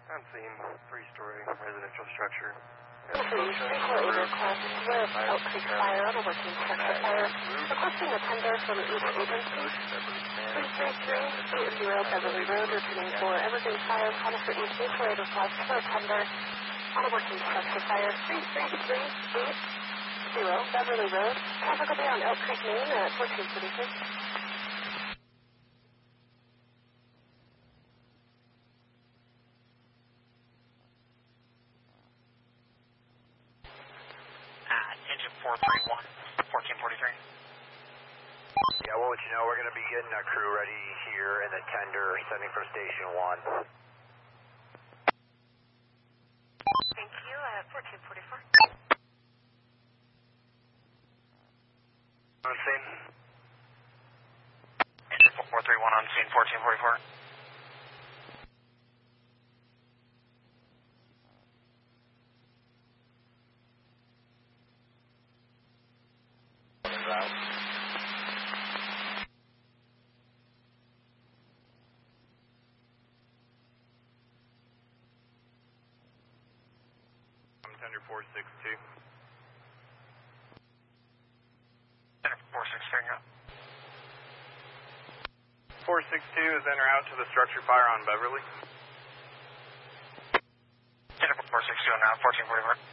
On scene, three-story residential structure. Please, Coordinator Class with Oak Creek Fire on a working structure fire. Requesting a tender from each agency. 33380 Beverly Road, returning for Evergreen Fire. Call for each Coordinator Class for a tender on a working structure fire. 33380 Beverly Road. Traffic will be on Oak Creek, Maine at 1446. Engine 431, 1443. Yeah, we'll let you know. We're going to be getting a crew ready here in the tender, sending from Station 1. Thank you, 1444. On scene. Engine 431 on scene 1444. Tender 462. Engine 463, yeah. 462 is en route to the structure fire on Beverly. Engine 462 now, 1444.